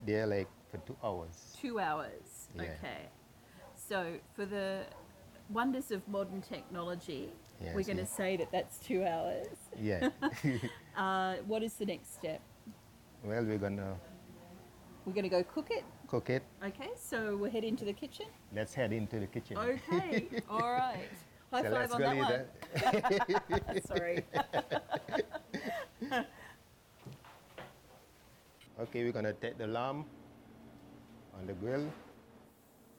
there like for 2 hours. 2 hours. Yeah. Okay. So for the wonders of modern technology, Yes, we're going to yeah. say that that's 2 hours. Yeah. What is the next step? Well, we're gonna We're going to go cook it. cook it. Okay, so we'll head into the kitchen. Let's head into the kitchen. Okay, all right. High So five let's on go that leave one. Sorry. Okay, we're gonna take the lamb on the grill.